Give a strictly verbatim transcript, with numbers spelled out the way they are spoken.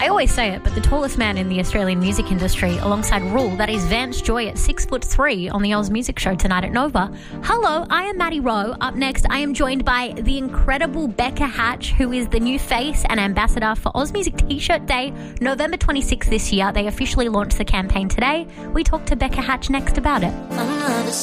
I always say it, but the tallest man in the Australian music industry, alongside Rule, that is Vance Joy at six foot three on the Oz Music Show tonight at Nova. Hello, I am Maddie Rowe. Up next, I am joined by the incredible Becca Hatch, who is the new face and ambassador for Oz Music T-Shirt Day, November twenty-sixth this year. They officially launched the campaign today. We talked to Becca Hatch next about it.